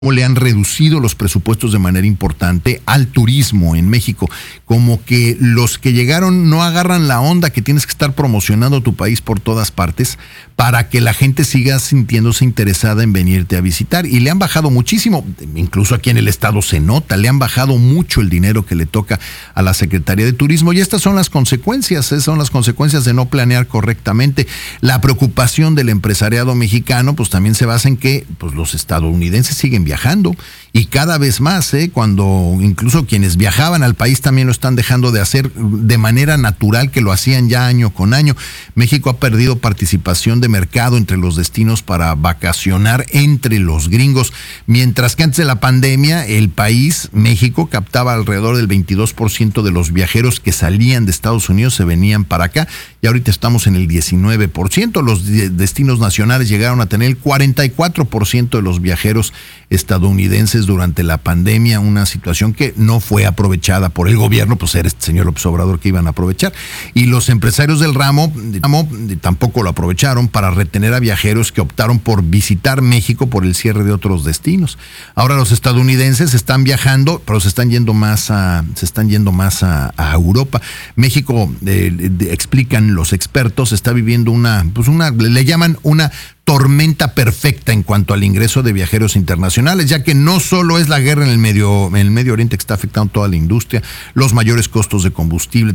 cómo le han reducido los presupuestos de manera importante al turismo en México. Como que los que llegaron no agarran la onda que tienes que estar promocionando tu país por todas partes para que la gente siga sintiéndose interesada en venirte a visitar. Y le han bajado muchísimo, incluso aquí en el estado se nota, le han bajado mucho el dinero que le toca a la Secretaría de Turismo. Y estas son las consecuencias, de no planear correctamente. La preocupación del empresariado mexicano pues también se basa en que pues los estadounidenses siguen viajando y cada vez más, cuando incluso quienes viajaban al país también lo están dejando de hacer de manera natural, que lo hacían ya año con año. México ha perdido participación de mercado entre los destinos para vacacionar entre los gringos, mientras que antes de la pandemia el país, México, captaba alrededor del 22% de los viajeros que salían de Estados Unidos, se venían para acá, y ahorita estamos en el 19%. Los destinos nacionales llegaron a tener el 44% de los viajeros estadounidenses durante la pandemia, una situación que no fue aprovechada por el gobierno, pues era este señor López Obrador que iban a aprovechar, y los empresarios del ramo tampoco lo aprovecharon para retener a viajeros que optaron por visitar México por el cierre de otros destinos. Ahora los estadounidenses están viajando, pero se están yendo más a Europa. México, explican los expertos, está viviendo le llaman una tormenta perfecta en cuanto al ingreso de viajeros internacionales, ya que no solo es la guerra en el Medio Oriente que está afectando toda la industria, los mayores costos de combustible,